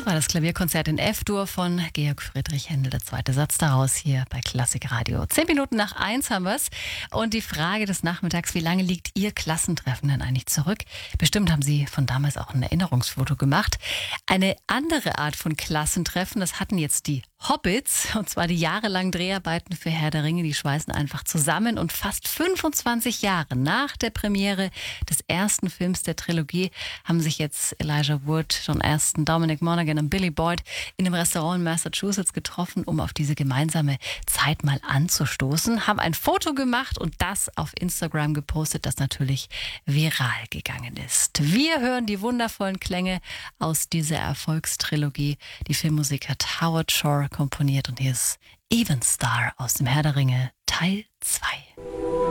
war das Klavierkonzert in F-Dur von Georg Friedrich Händel, der zweite Satz daraus hier bei Klassik Radio. 1:10 haben wir's. Und die Frage des Nachmittags: Wie lange liegt Ihr Klassentreffen denn eigentlich zurück? Bestimmt haben Sie von damals auch ein Erinnerungsfoto gemacht. Eine andere Art von Klassentreffen, das hatten jetzt die Hobbits, und zwar die jahrelangen Dreharbeiten für Herr der Ringe, die schweißen einfach zusammen. Und fast 25 Jahre nach der Premiere des ersten Films der Trilogie haben sich jetzt Elijah Wood, John Aston, Dominic Monaghan und Billy Boyd in einem Restaurant in Massachusetts getroffen, um auf diese gemeinsame Zeit mal anzustoßen, haben ein Foto gemacht und das auf Instagram gepostet, das natürlich viral gegangen ist. Wir hören die wundervollen Klänge aus dieser Erfolgstrilogie. Die Filmmusik hat Howard Shore komponiert und hier ist Even Star aus dem Herr der Ringe Teil 2.